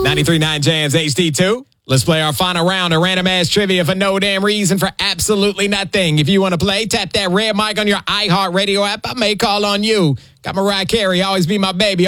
93.9 Jams HD2. Let's play our final round of random ass trivia for no damn reason, for absolutely nothing. If you want to play, tap that red mic on your iHeartRadio app. I may call on you. Got Mariah Carey, Always Be My Baby.